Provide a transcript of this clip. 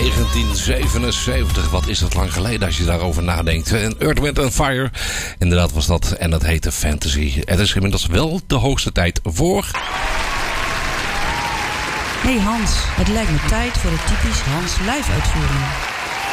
1977, wat is dat lang geleden als je daarover nadenkt. En Earth, Wind & Fire, inderdaad was dat. En dat heette Fantasy. Het is inmiddels wel de hoogste tijd voor... Hey Hans, het lijkt me tijd voor de typisch Hans live uitvoering.